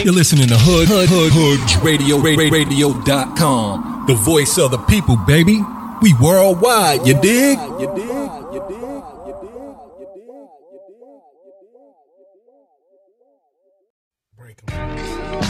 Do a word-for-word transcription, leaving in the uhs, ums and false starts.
You're listening to Hood Hood Hood Hood Radio Radio dot com. The voice of the people, baby. We worldwide, you dig? You dig? You dig? Break 'em.